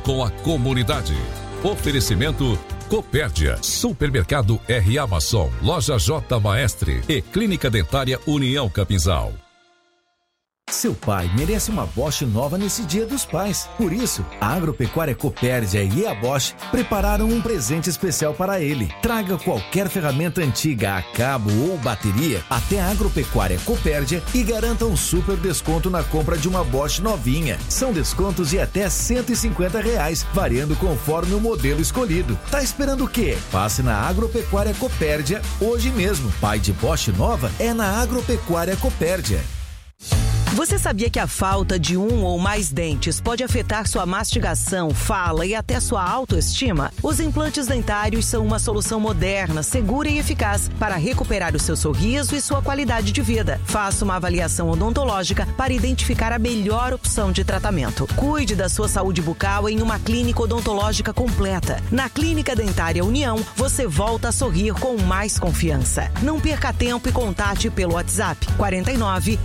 com a comunidade. Oferecimento Copérdia, Supermercado R. Amazon, Loja J. Maestre e Clínica Dentária União Capinzal. Seu pai merece uma Bosch nova nesse Dia dos Pais. Por isso, a Agropecuária Copérdia e a Bosch prepararam um presente especial para ele. Traga qualquer ferramenta antiga a cabo ou bateria até a Agropecuária Copérdia e garanta um super desconto na compra de uma Bosch novinha. São descontos de até R$150, variando conforme o modelo escolhido. Tá esperando o quê? Passe na Agropecuária Copérdia hoje mesmo. Pai de Bosch nova é na Agropecuária Copérdia. Você sabia que a falta de um ou mais dentes pode afetar sua mastigação, fala e até sua autoestima? Os implantes dentários são uma solução moderna, segura e eficaz para recuperar o seu sorriso e sua qualidade de vida. Faça uma avaliação odontológica para identificar a melhor opção de tratamento. Cuide da sua saúde bucal em uma clínica odontológica completa. Na Clínica Dentária União, você volta a sorrir com mais confiança. Não perca tempo e contate pelo WhatsApp 49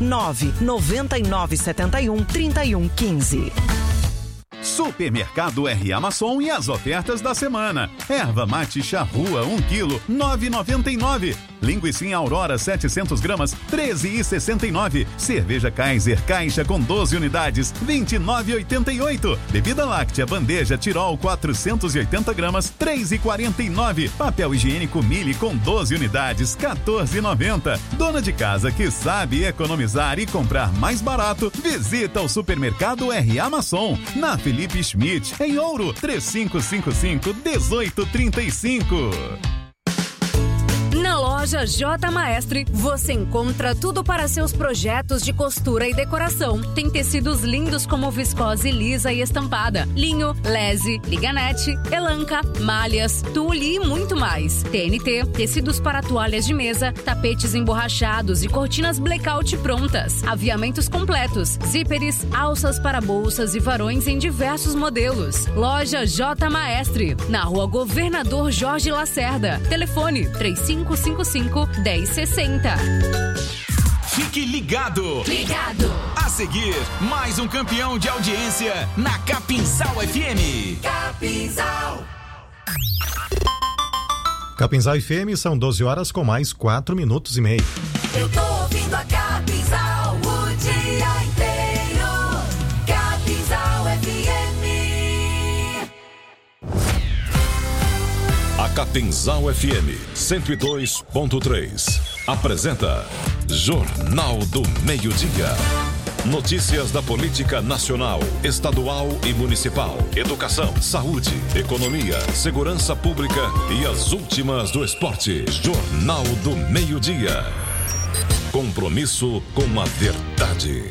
9971 3115. Supermercado R. Amazon e as ofertas da semana. Erva mate charrua 1 kg, 9,99. Linguiça Aurora 700 gramas, 13,69. Cerveja Kaiser caixa com 12 unidades, 29,88. Bebida láctea bandeja Tirol 480 gramas, 3,49. Papel higiênico Mili com 12 unidades, 14,90. Dona de casa que sabe economizar e comprar mais barato, visita o Supermercado R. Amazon, na Felipe Schmidt, em Ouro, 3555-1835. Na loja J. Maestre, você encontra tudo para seus projetos de costura e decoração. Tem tecidos lindos como viscose lisa e estampada, linho, lese, liganete, elanca, malhas, tule e muito mais. TNT, tecidos para toalhas de mesa, tapetes emborrachados e cortinas blackout prontas. Aviamentos completos, zíperes, alças para bolsas e varões em diversos modelos. Loja J. Maestre, na Rua Governador Jorge Lacerda. Telefone 3555-1060. Fique ligado! Ligado! A seguir, mais um campeão de audiência na Capinzal FM. Capinzal! Capinzal FM, são 12 horas com mais 4 minutos e meio. Eu tô ouvindo a Capinzal o dia inteiro. Capinzal FM. A Capinzal FM 102.3 apresenta Jornal do Meio-Dia. Notícias da política nacional, estadual e municipal, educação, saúde, economia, segurança pública e as últimas do esporte. Jornal do Meio-Dia. Compromisso com a verdade.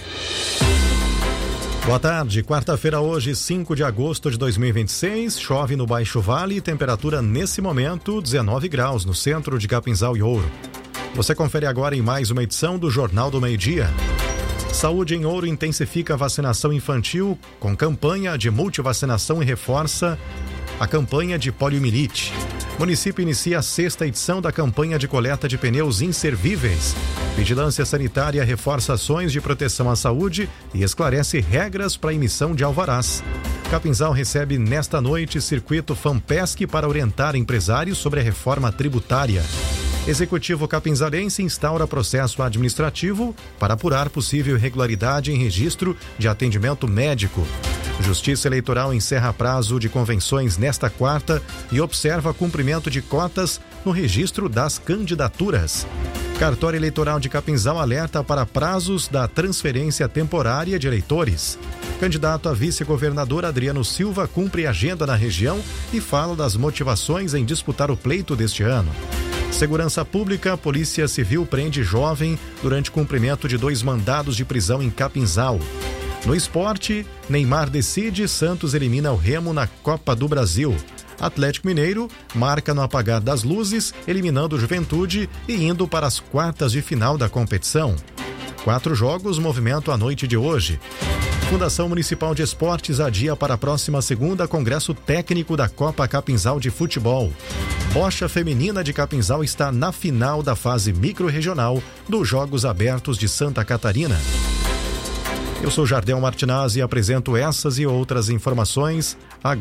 Boa tarde, quarta-feira hoje, 5 de agosto de 2026, chove no Baixo Vale e temperatura nesse momento 19 graus no centro de Capinzal e Ouro. Você confere agora em mais uma edição do Jornal do Meio-Dia. Saúde em Ouro intensifica a vacinação infantil com campanha de multivacinação e reforça a campanha de poliomielite. Município inicia a 6ª edição da campanha de coleta de pneus inservíveis. Vigilância Sanitária reforça ações de proteção à saúde e esclarece regras para emissão de alvarás. Capinzal recebe nesta noite circuito FAMPESC para orientar empresários sobre a reforma tributária. Executivo capinzalense instaura processo administrativo para apurar possível irregularidade em registro de atendimento médico. Justiça Eleitoral encerra prazo de convenções nesta quarta e observa cumprimento de cotas no registro das candidaturas. Cartório Eleitoral de Capinzal alerta para prazos da transferência temporária de eleitores. Candidato a vice-governador Adriano Silva cumpre agenda na região e fala das motivações em disputar o pleito deste ano. Segurança Pública, Polícia Civil prende jovem durante cumprimento de 2 mandados de prisão em Capinzal. No esporte, Neymar decide, Santos elimina o Remo na Copa do Brasil. Atlético Mineiro marca no apagar das luzes, eliminando o Juventude e indo para as quartas de final da competição. 4 jogos movimento a noite de hoje. Fundação Municipal de Esportes adia para a próxima segunda Congresso Técnico da Copa Capinzal de Futebol. Bocha Feminina de Capinzal está na final da fase microrregional dos Jogos Abertos de Santa Catarina. Eu sou Jardel Martinazzi e apresento essas e outras informações agora.